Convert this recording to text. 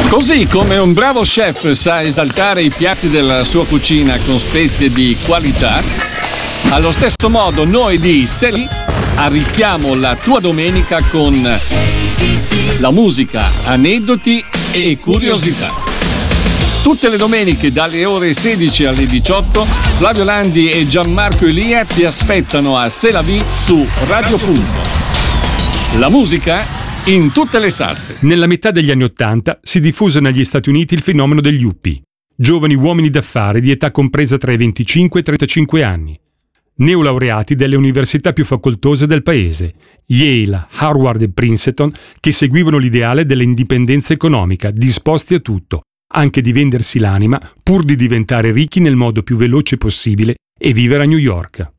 Così come un bravo chef sa esaltare i piatti della sua cucina con spezie di qualità, allo stesso modo noi di Seli arricchiamo la tua domenica con la musica, aneddoti e curiosità. Tutte le domeniche dalle ore 16 alle 18 Flavio Landi e Gianmarco Elia ti aspettano a C'est la vie su Radio Punto. La musica in tutte le salse. Nella metà degli anni '80 si diffuse negli Stati Uniti il fenomeno degli yuppie, giovani uomini d'affari di età compresa tra i 25 e i 35 anni, neolaureati delle università più facoltose del paese, Yale, Harvard e Princeton, che seguivano l'ideale dell'indipendenza economica, disposti a tutto, anche di vendersi l'anima pur di diventare ricchi nel modo più veloce possibile e vivere a New York.